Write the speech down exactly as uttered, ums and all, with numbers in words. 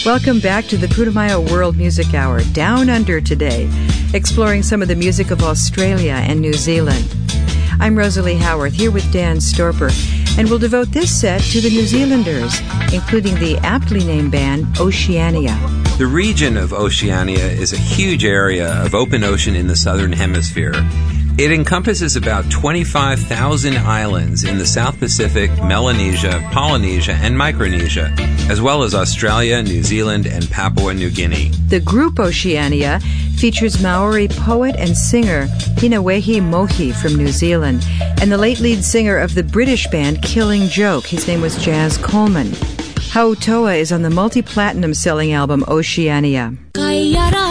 Welcome back to the Putumayo World Music Hour, Down Under today, exploring some of the music of Australia and New Zealand. I'm Rosalie Howarth, here with Dan Storper, and we'll devote this set to the New Zealanders, including the aptly named band Oceania. The region of Oceania is a huge area of open ocean in the southern hemisphere. It encompasses about twenty-five thousand islands in the South Pacific, Melanesia, Polynesia, and Micronesia, as well as Australia, New Zealand, and Papua New Guinea. The group Oceania features Maori poet and singer Hinawehi Mohi from New Zealand, and the late lead singer of the British band Killing Joke. His name was Jazz Coleman. Hautoa is on the multi-platinum selling album Oceania.